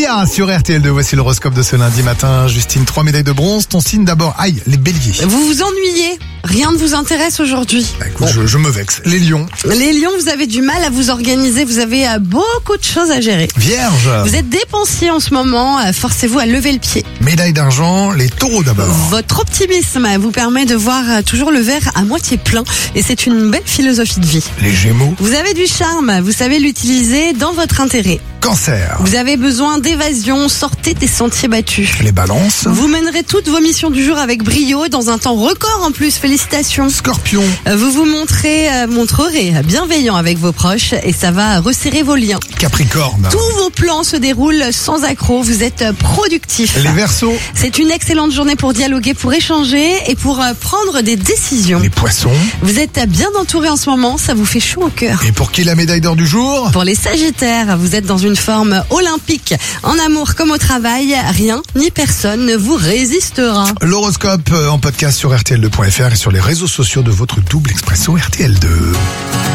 Sia sur RTL2. Voici l'horoscope de ce lundi matin. Justine, 3 médailles de bronze. Ton signe d'abord, aïe, les béliers. Vous vous ennuyez, rien ne vous intéresse aujourd'hui. Écoute, je me vexe. Les lions. Les lions, vous avez du mal à vous organiser, vous avez beaucoup de choses à gérer. Vierge. Vous êtes dépensier en ce moment, forcez-vous à lever le pied. Médaille d'argent, les taureaux d'abord. Votre optimisme vous permet de voir toujours le verre à moitié plein et c'est une belle philosophie de vie. Les gémeaux. Vous avez du charme, vous savez l'utiliser dans votre intérêt. Cancer. Vous avez besoin d'évasion, sortez des sentiers battus. Les balances. Vous mènerez toutes vos missions du jour avec brio, dans un temps record en plus, félicitations. Scorpion. Vous vous montrerez bienveillant avec vos proches et ça va resserrer vos liens. Capricorne. Tous vos plans se déroulent sans accroc, vous êtes productif. Les Verseaux. C'est une excellente journée pour dialoguer, pour échanger et pour prendre des décisions. Les Poissons. Vous êtes bien entouré en ce moment, ça vous fait chaud au cœur. Et pour qui la médaille d'or du jour? Pour les Sagittaires, vous êtes dans une forme olympique. En amour comme au travail, rien ni personne ne vous résistera. L'horoscope en podcast sur RTL2.fr et sur les réseaux sociaux de votre double expresso RTL2.